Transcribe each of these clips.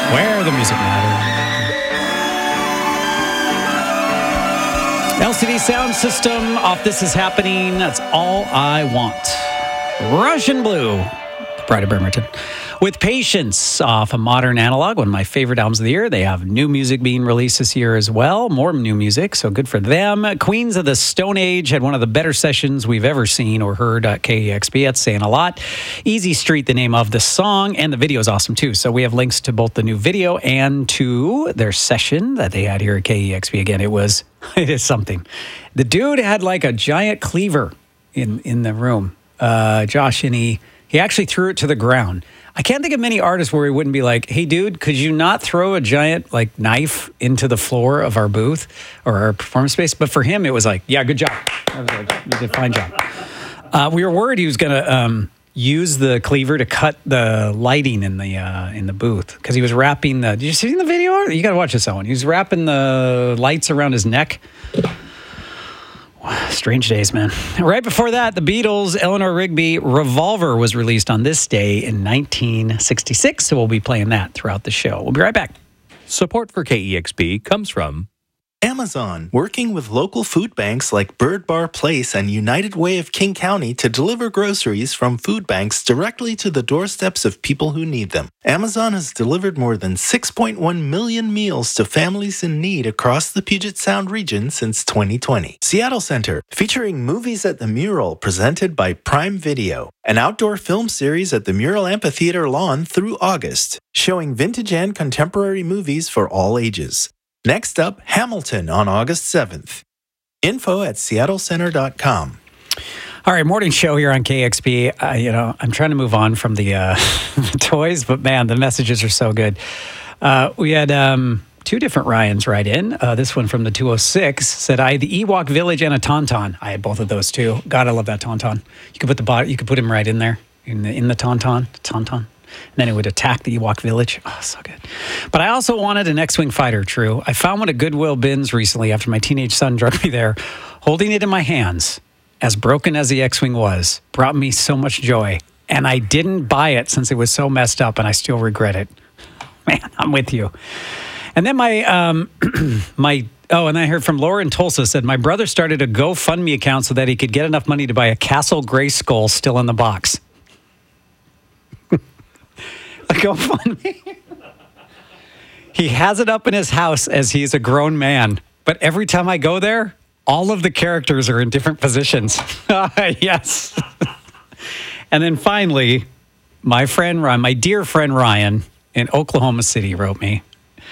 Where the music matters. LCD Sound System off This Is Happening. That's All I Want. Russian Blue, the Pride of Bremerton. With Patience off a Modern Analog, one of my favorite albums of the year. They have new music being released this year as well. More new music, so good for them. Queens of the Stone Age had one of the better sessions we've ever seen or heard at KEXP. That's saying a lot. Easy Street, the name of the song, and the video is awesome too. So we have links to both the new video and to their session that they had here at KEXP. Again, it is something. The dude had like a giant cleaver in the room, Josh, and he actually threw it to the ground. I can't think of many artists where he wouldn't be like, hey, dude, could you not throw a giant like knife into the floor of our booth or our performance space? But for him, it was like, yeah, good job. I was like, you did a fine job. We were worried he was going to use the cleaver to cut the lighting in the booth because he was wrapping did you see the video? You got to watch this one. He was wrapping the lights around his neck. Strange days, man. Right before that, the Beatles' Eleanor Rigby Revolver was released on this day in 1966, so we'll be playing that throughout the show. We'll be right back. Support for KEXP comes from Amazon, working with local food banks like Bird Bar Place and United Way of King County to deliver groceries from food banks directly to the doorsteps of people who need them. Amazon has delivered more than 6.1 million meals to families in need across the Puget Sound region since 2020. Seattle Center, featuring Movies at the Mural presented by Prime Video, an outdoor film series at the Mural Amphitheater lawn through August, showing vintage and contemporary movies for all ages. Next up, Hamilton on August 7th. Info at seattlecenter.com. All right, morning show here on KXP. I'm trying to move on from the toys, but man, the messages are so good. We had two different Ryans write in. This one from the 206 said, I had the Ewok Village and a Tauntaun. I had both of those too. God, I love that Tauntaun. You could put him right in there in the Tauntaun. And then it would attack the Ewok Village. Oh, so good. But I also wanted an X-Wing fighter, true. I found one at Goodwill Bins recently after my teenage son drugged me there. Holding it in my hands, as broken as the X-Wing was, brought me so much joy. And I didn't buy it since it was so messed up, and I still regret it. Man, I'm with you. And then and I heard from Laura in Tulsa said, my brother started a GoFundMe account so that he could get enough money to buy a Castle Grayskull still in the box. GoFundMe. He has it up in his house as he's a grown man. But every time I go there, all of the characters are in different positions. Yes. And then finally, my dear friend Ryan in Oklahoma City wrote me.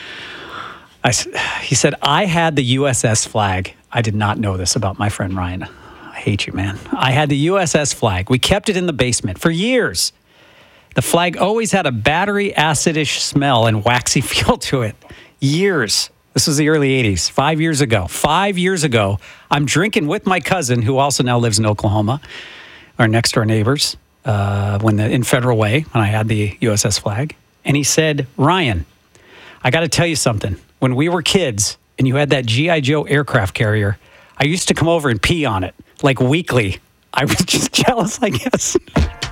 He said, I had the USS flag. I did not know this about my friend Ryan. I hate you, man. I had the USS flag. We kept it in the basement for years. The flag always had a battery acidish smell and waxy feel to it. Years. This was the early 80s, 5 years ago. 5 years ago, I'm drinking with my cousin, who also now lives in Oklahoma, our next door neighbors, in Federal Way, when I had the USS flag. And he said, Ryan, I got to tell you something. When we were kids and you had that G.I. Joe aircraft carrier, I used to come over and pee on it, like weekly. I was just jealous, I guess.